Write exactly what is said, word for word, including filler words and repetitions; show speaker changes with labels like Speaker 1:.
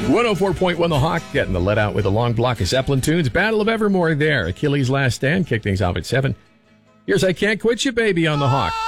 Speaker 1: one oh four point one The Hawk getting the let out with a long block of Zeppelin tunes. Battle of Evermore there. Achilles' Last Stand kicked things off at seven. Here's I Can't Quit You, Baby on The Hawk.